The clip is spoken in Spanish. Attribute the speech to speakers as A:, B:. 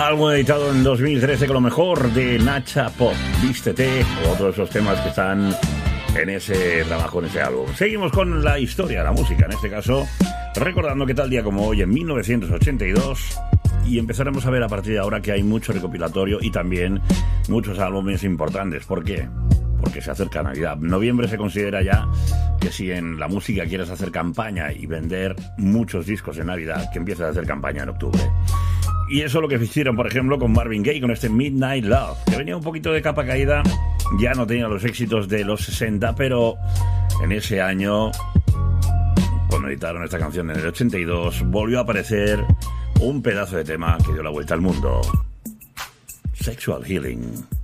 A: Álbum editado en 2013 con lo mejor de Nacha Pop, Vístete, o otros de esos temas que están en ese trabajo, en ese álbum. Seguimos con la historia, la música, en este caso, recordando que tal día como hoy, en 1982, y empezaremos a ver a partir de ahora que hay mucho recopilatorio y también muchos álbumes importantes. ¿Por qué? Porque se acerca Navidad. Noviembre se considera ya que si en la música quieres hacer campaña y vender muchos discos en Navidad, que empieces a hacer campaña en octubre. Y eso es lo que hicieron, por ejemplo, con Marvin Gaye, con este Midnight Love, que venía un poquito de capa caída, ya no tenía los éxitos de los 60, pero en ese año, cuando editaron esta canción en el 82, volvió a aparecer un pedazo de tema que dio la vuelta al mundo. Sexual Healing.